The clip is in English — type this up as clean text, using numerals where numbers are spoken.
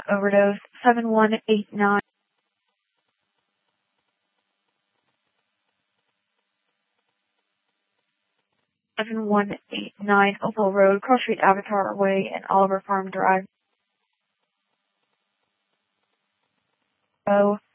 overdose. 7189. 7189 Opal Road, Cross Street, Avatar Way, and Oliver Farm Drive.